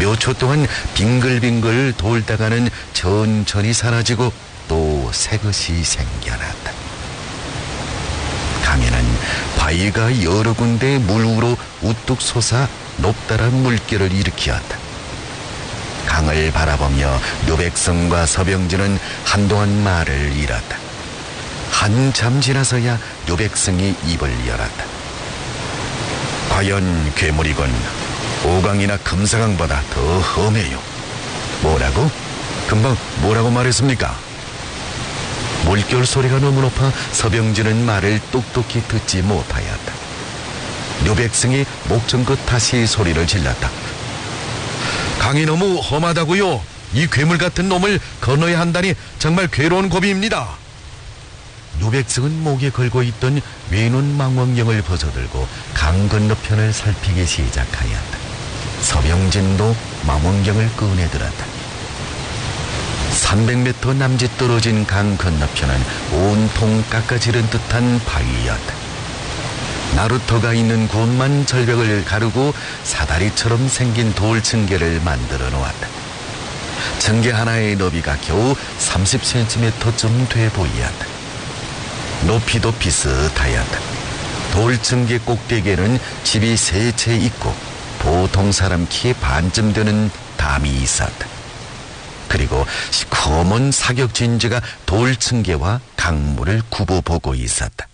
몇 초 동안 빙글빙글 돌다가는 천천히 사라지고 또 새것이 생겨났다. 강에는 바위가 여러 군데 물 위로 우뚝 솟아 높다란 물결을 일으키었다. 강을 바라보며 묘백성과 서병진은 한동안 말을 잃었다. 한참 지나서야 묘백성이 입을 열었다. 과연 괴물이건 오강이나 금사강보다 더 험해요. 뭐라고? 금방 뭐라고 말했습니까? 물결 소리가 너무 높아 서병진은 말을 똑똑히 듣지 못하였다. 묘백성이 목청껏 다시 소리를 질렀다. 강이 너무 험하다고요. 이 괴물 같은 놈을 건너야 한다니 정말 괴로운 고비입니다. 묘백성은 목에 걸고 있던 외눈 망원경을 벗어들고 강 건너편을 살피기 시작하였다. 서병진도 망원경을 꺼내들었다. 300m 남짓 떨어진 강 건너편은 온통 깎아지른 듯한 바위였다. 나루터가 있는 곳만 절벽을 가르고 사다리처럼 생긴 돌 층계를 만들어 놓았다. 층계 하나의 너비가 겨우 30cm쯤 돼 보이었다. 높이도 비슷하였다. 돌 층계 꼭대기에는 집이 세 채 있고 보통 사람 키의 반쯤 되는 담이 있었다. 그리고 시커먼 사격진지가 돌 층계와 강물을 굽어보고 있었다.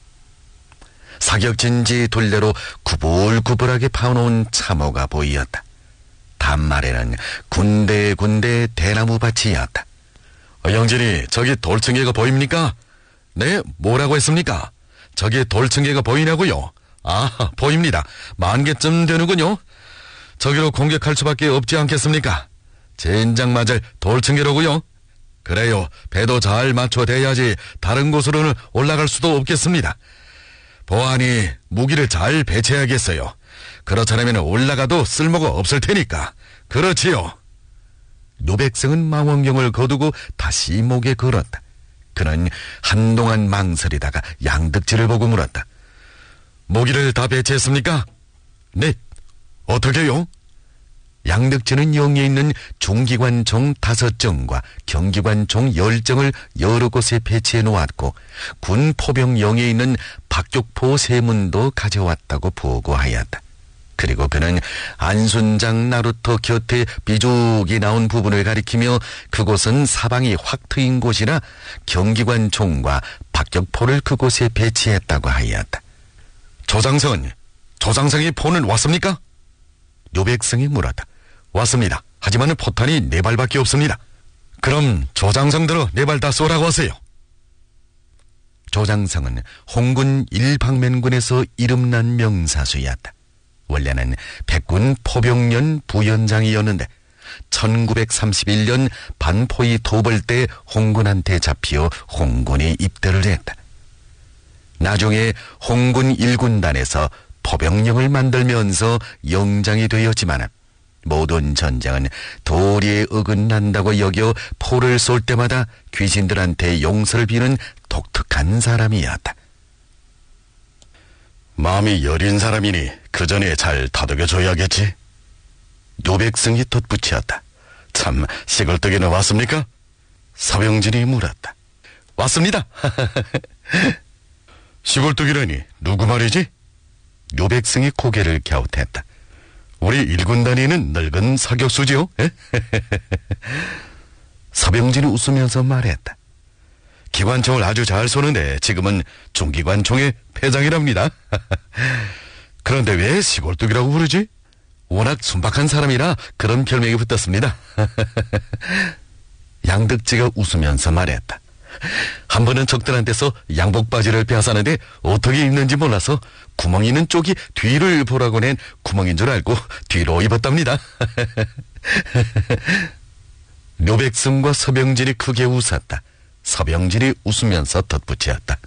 사격진지 둘레로 구불구불하게 파놓은 참호가 보이었다. 담말에는 군데군데 대나무밭이었다. 영진이, 저기 돌층계가 보입니까? 네, 뭐라고 했습니까? 저기 돌층계가 보이냐고요? 아, 보입니다. 10,000개쯤 되는군요. 저기로 공격할 수밖에 없지 않겠습니까? 젠장 맞을 돌층계로고요. 그래요, 배도 잘 맞춰대야지 다른 곳으로는 올라갈 수도 없겠습니다. 보안이 무기를 잘 배치해야겠어요. 그렇지 않으면 올라가도 쓸모가 없을 테니까. 그렇지요. 노백성은 망원경을 거두고 다시 목에 걸었다. 그는 한동안 망설이다가 양득지를 보고 물었다. 모기를 다 배치했습니까? 네. 어떻게요? 양득지는 영에 있는 중기관총 5정과 경기관총 10정을 여러 곳에 배치해 놓았고 군 포병 영에 있는 박격포 3문도 가져왔다고 보고하였다. 그리고 그는 안순장 나루터 곁에 비죽이 나온 부분을 가리키며 그곳은 사방이 확 트인 곳이라 경기관총과 박격포를 그곳에 배치했다고 하였다. 조장성이 포는 왔습니까? 묘백성이 물었다. 왔습니다. 하지만 포탄이 4발밖에 없습니다. 그럼 조장성 들어 4발 다 쏘라고 하세요. 조장성은 홍군 일방면군에서 이름난 명사수였다. 원래는 백군 포병연 부연장이었는데 1931년 반포이 도벌 때 홍군한테 잡혀 홍군에 입대를 했다. 나중에 홍군 1군단에서 포병령을 만들면서 영장이 되었지만 모든 전장은 도리에 어긋난다고 여겨 포를 쏠 때마다 귀신들한테 용서를 비는 독특한 사람이었다. 마음이 여린 사람이니 그 전에 잘 다독여줘야겠지. 노백성이 덧붙였다. 참, 시골뜨기는 왔습니까? 서병진이 물었다. 왔습니다. 시골뜨기라니 누구 말이지? 노백성이 고개를 갸웃했다. 우리 1군단에는 늙은 사격수지요? 서병진이 웃으면서 말했다. 기관총을 아주 잘 쏘는데 지금은 중기관총의 패장이랍니다. 그런데 왜 시골뚝이라고 부르지? 워낙 순박한 사람이라 그런 별명이 붙었습니다. 양득지가 웃으면서 말했다. 한 번은 적들한테서 양복바지를 빼앗았는데 어떻게 입는지 몰라서 구멍 있는 쪽이 뒤를 보라고 낸 구멍인 줄 알고 뒤로 입었답니다. 묘백승과 서병진이 크게 웃었다. 서병진이 웃으면서 덧붙였다.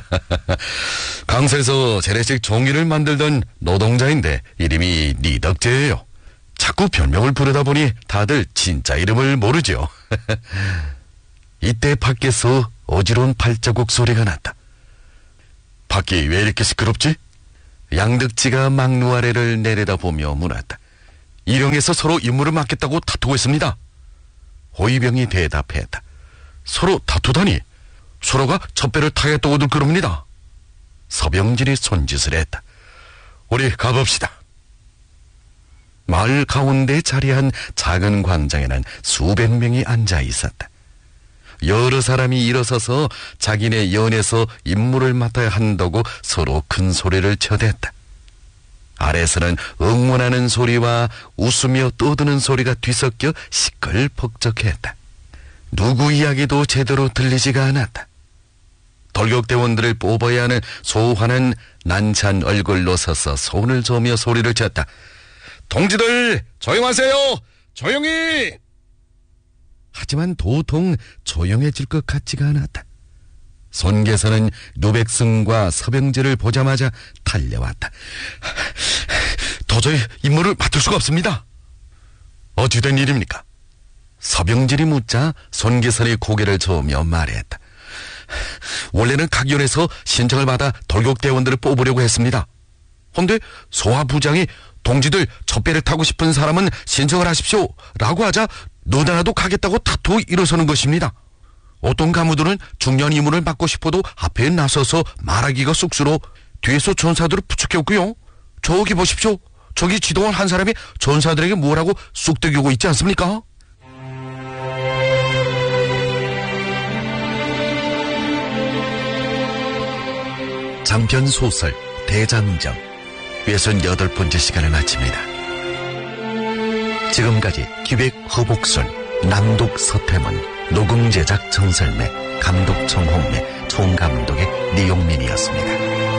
강서에서 재래식 종이를 만들던 노동자인데 이름이 니덕재예요. 자꾸 별명을 부르다 보니 다들 진짜 이름을 모르죠. 이때 밖에서 어지러운 발자국 소리가 났다. 밖이 왜 이렇게 시끄럽지? 양득지가 막루 아래를 내려다보며 물었다. 일영에서 서로 임무를 맡겠다고 다투고 있습니다. 호위병이 대답했다. 서로 다투다니? 서로가 첩배를 타겠다고들 그럽니다. 서병진이 손짓을 했다. 우리 가봅시다. 마을 가운데 자리한 작은 광장에는 수백 명이 앉아 있었다. 여러 사람이 일어서서 자기네 연에서 임무를 맡아야 한다고 서로 큰 소리를 쳐댔다. 아래서는 응원하는 소리와 웃으며 떠드는 소리가 뒤섞여 시끌벅적했다. 누구 이야기도 제대로 들리지가 않았다. 돌격대원들을 뽑아야 하는 소환은 난찬 얼굴로 서서 손을 저으며 소리를 쳤다. 동지들 조용하세요. 조용히. 하지만 도통 조용해질 것 같지가 않았다. 손계서는 누백승과 서병지를 보자마자 달려왔다. 도저히 임무를 맡을 수가 없습니다. 어찌된 일입니까? 서병진이 묻자 손계선이 고개를 저으며 말했다. 원래는 각 연에서 신청을 받아 돌격대원들을 뽑으려고 했습니다. 헌데 소화부장이 동지들 첩배를 타고 싶은 사람은 신청을 하십시오 라고 하자 너나라도 가겠다고 다투 일어서는 것입니다. 어떤 가무들은 중년 임무를 맡고 싶어도 앞에 나서서 말하기가 쑥스러워 뒤에서 전사들을 부축해오고요. 저기 보십시오. 저기 지도원 한 사람이 전사들에게 뭐라고 쑥대기고 있지 않습니까? 장편 소설 대장정 68번째 시간을 마칩니다. 지금까지 기획 허복순, 낭독 서태문, 녹음 제작 정설매, 감독 정홍래, 총감독의 니용민이었습니다.